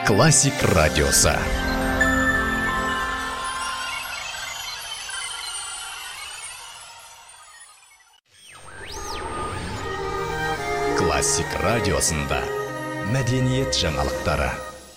Классик радиосы. Классик радиосында мәдениет жаңалықтары.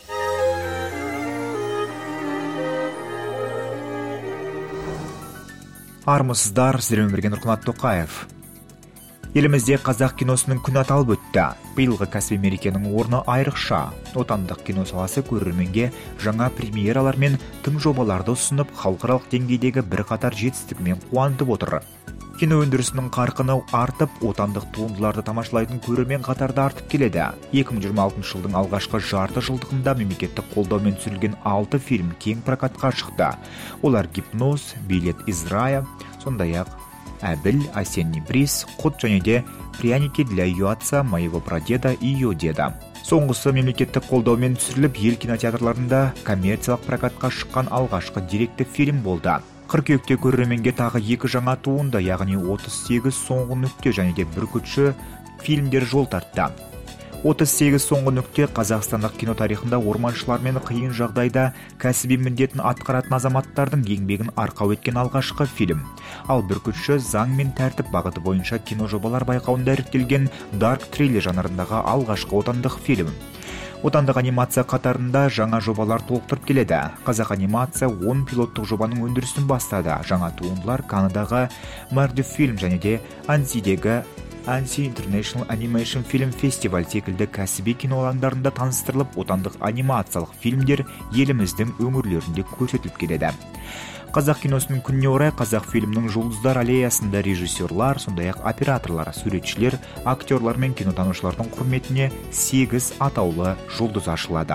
Армысыздар, сіздермен бірге Нұрқанат Тоқаев. Елімізде қазақ киносының күні аталып өтті. Биылғы кәсіби мерекенің орны айрықша. Отандық кино саласы көрерменге жаңа премьералар мен тың жобаларды ұсынып, халықаралық деңгейдегі бірқатар жетістігімен қуантып отыр. Кино өндірісінің қарқыны артып, отандық туындыларды тамашалайтын көрермен қатары да артып келеді. 2026 жылдың алғашқы жарты жылдығында мемлекеттік қолдаумен түсірілген 6 фильм кең прокатқа шықты. Олар «Гипноз», «Билет из рая», сондай-ақ «Әбіл», «Осенний бриз», «Құт» және де «Пряники для ее отца, моего прадеда и ее деда». Соңғысы мемлекеттік қолдаумен түсіріліп, ел кинотеатрларында коммерциялық прокатқа шыққан алғашқы деректі фильм болды. Қыркүйекте көрерменге тағы 2 жаңа туынды, яғни 38 соңғы нүкте және де бүркітші фильмдер жол тартты. 38 соңғы нүкте қазақстандық кино тарихында орманшылармен қиын жағдайда кәсіби міндетін атқаратын азаматтардың еңбегін арқау еткен алғашқы фильм. Ал бүркітші заң мен тәртіп бағыты бойынша кино жобалар байқауында іріктелген дарк триллер жанрындағы алғашқы отандық фильм. Отандық анимация қатарында жаңа жобалар толықтырып келеді. Қазақ анимация 10 пилоттық жобаның өндірісін бастады. Жаңа туындылар Канадаға Мардю фильм және де Ансидегі Ansi International Animation Film Festival секілді кәсіби кино алаңдарында таныстырылып, отандық анимациялық фильмдер еліміздің өңірлерінде көрсетіліп келеді. Қазақ киносының күніне орай қазақ фильмнің жұлдыздар аллеясында режиссерлар, сондай-ақ операторлар, суретшілер, актерлар мен кинотанушылардың құрметіне 8 атаулы жұлдыз ашылады.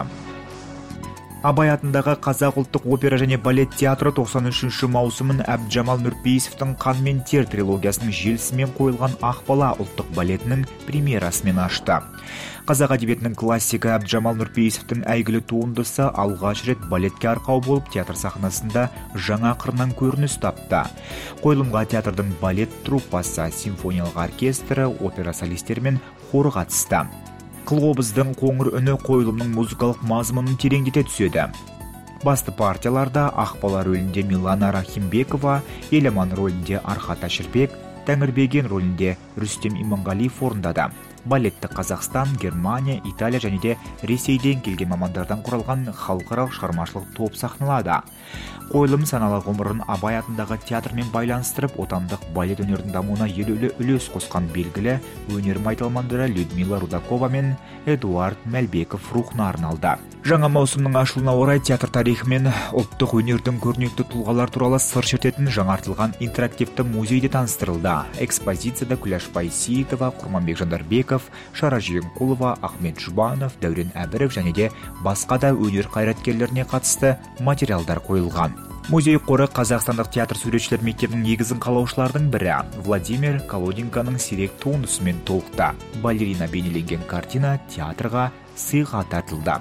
Абай атындағы Қазақ ұлттық опера және балет театры 93-ші маусымын Әбдіжамал Нұрпейісовтің «Қан мен тер» трилогиясының желісімен қойылған Ақбала ұлттық балетінің премьерасымен ашты. Қазақ әдебиетінің классигі Әбдіжамал Нұрпейісовтің әйгілі туындысы алғаш рет балетке арқау болып, театр сахнасында жаңа қырынан көрініс тапты. Қойылымға театрдың балет труппасы, симфониялық оркестрі, опера солистері мен хоры қатысты. Қылғобыздың қоңыр үні қойылымның музыкалық мазмұнын тереңдете түседі. Басты партияларда Ақбала рөлінде Милана Рахимбекова, Еламан рөлінде Архат Аширбек, Тәңірбеген рөлінде Рүстем Иманғалиев орындады. Балетті Қазақстан, Германия, Италия және де Ресейден келген мамандардан құралған халықаралық шығармашылық топ сахналады. Қойылым саналы ғұмырын Абай атындағы театрмен байланыстырып, отандық балет өнерінің дамуына елеулі үлес қосқан белгілі өнер майталмандары Людмила Рудакова мен Эдуард Мәлбеков рухына арналды. Жаңа маусымның ашылуына орай театр тарихы мен ұлттық өнердің көрнекті тұлғалар туралы сыр шертетін жаңартылған интерактивті музейде таныстырылды. Экспозицияда Күләш Байсейітова, Құрманбек Жандарбеков, Шара Жиенқұлова, Ахмет Жұбанов, Дәурен Әбіров және де басқа да өнер қайраткерлеріне қатысты материалдар қойылған. Музей қоры қазақстандық театр суретшілер мектебінің негізін қалаушылардың бірі Владимир Колоденконың сирек туындысымен толықты. Балерина бейнеленген картина театрға сыйға тартылды.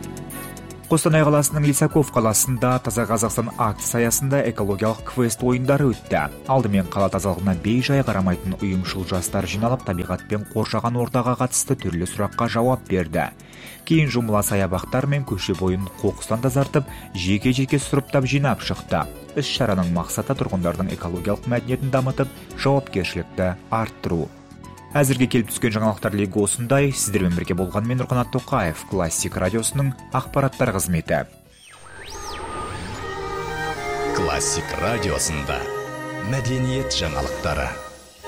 Қостанай қаласының Лисаков қаласында Таза Қазақстан акциясы аясында экологиялық квест ойындары өтті. Алдымен қала тазалығына бей-жай қарамайтын ұйымшыл жастар жиналып, табиғат пен қоршаған ортаға қатысты түрлі сұраққа жауап берді. Кейін жұмыла саябақтар мен көше бойын қоқыстан тазартып, жеке-жеке сұрыптап жинап шықты. Іс-шараның мақсаты тұрғындардың экологиялық мәдениетін дамытып, жауапкершілікті арттыру. Әзірге келіп түскен жаңалықтар легі осындай. Сіздермен бірге болған мен Нұрқанат Тоқаев, Классик радиосының ақпараттар қызметі. Классик радиосында мәдениет жаңалықтары.